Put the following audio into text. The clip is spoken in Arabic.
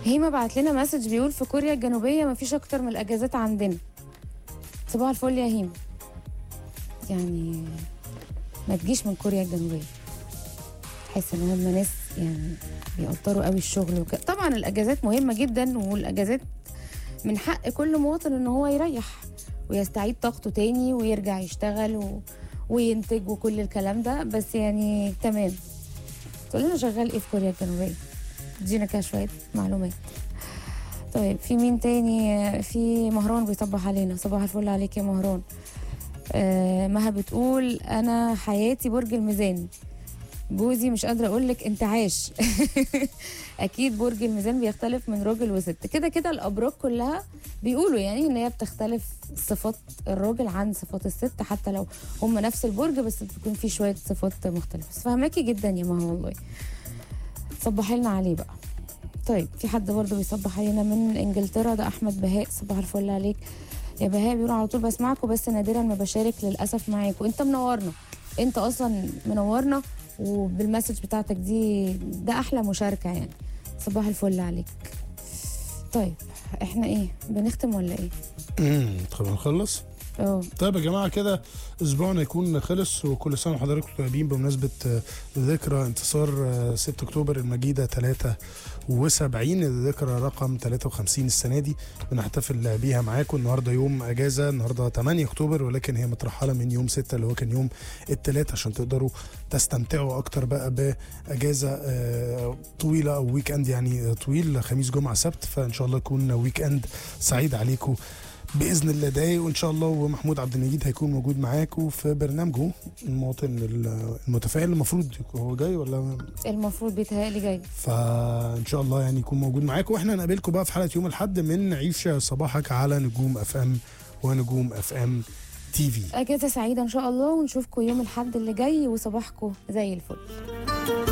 هيما بعت لنا مسج بيقول في كوريا الجنوبيه ما فيش اكتر من الاجازات عندنا. صباح الفل يا هيما. يعني ما تجيش من كوريا الجنوبيه، تحس ان هم ناس يعني بيقدروا قوي الشغل طبعا الاجازات مهمه جدا، والاجازات من حق كل مواطن ان هو يريح ويستعيد طاقته تاني ويرجع يشتغل وينتج وكل الكلام ده. بس يعني تمام، تقول لنا شغال ايه في كوريا الجنوبيه؟ ادينا كده شويه معلومات. طيب في مين تاني؟ في مهران بيصبح علينا. صباح الفل عليك يا مهران. مها بتقول انا حياتي برج الميزان، جوزي مش قادره اقول لك انت عاش. اكيد برج الميزان بيختلف من راجل وست، كده كده الابراج كلها بيقولوا يعني ان هي بتختلف صفات الراجل عن صفات الست، حتى لو هم نفس البرج بس بتكون في شويه صفات مختلفه. بس فهماكي جدا يا مها والله. صبحي لنا عليه بقى. طيب في حد برضه بيصبح علينا من انجلترا، ده احمد بهاء. صباح الفل عليك يا بهاء. بيقول على طول بسمعكم بس نادرا ما بشارك للاسف معاكم. انت منورنا، انت اصلا منورنا، وبالمسج بتاعتك دي ده احلى مشاركه يعني. صباح الفل عليك. طيب احنا ايه بنختم ولا ايه؟ طب نخلص. اه طيب يا جماعه كده اسبوعنا يكون خلص، وكل سنه وحضراتكم طيبين بمناسبه ذكرى انتصار 6 اكتوبر المجيده 73، الذكرى رقم 53 السنه دي بنحتفل بيها معاكم. النهارده يوم اجازه، النهارده 8 اكتوبر، ولكن هي مترحله من يوم 6 اللي هو كان يوم الثلاث، عشان تقدروا تستمتعوا اكتر بقى باجازه طويله او ويك اند يعني طويل، خميس جمعه سبت. فان شاء الله يكون ويك اند سعيد عليكم باذن الله داي، وان شاء الله. ومحمود عبد المجيد هيكون موجود معاكم في برنامجه المواطن المتفائل. المفروض هو جاي ولا المفروض بيتهيألي جاي، فان شاء الله يعني يكون موجود معاكم. واحنا هنقابلكم بقى في حلقه يوم الاحد من عيش صباحك على نجوم اف ام ونجوم اف ام تي في. اجازه سعيده ان شاء الله، ونشوفكم يوم الاحد اللي جاي وصباحكم زي الفل.